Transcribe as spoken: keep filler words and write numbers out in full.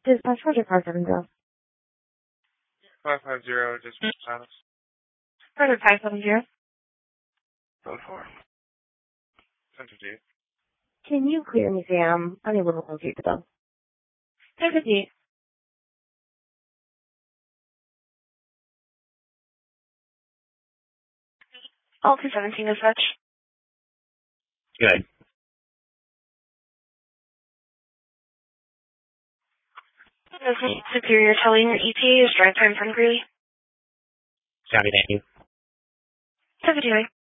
Dispatch Project five seven zero. five five zero, dispatch status. Project five seven zero. Code four. ten fifty-eight. Can you clear me, Sam? I'm unable to locate the bill. ten fifty-eight. All two seventeen is such. Good. Superior telling your E T A is drive time from Greeley. Copy, thank you. ten fifty-nine.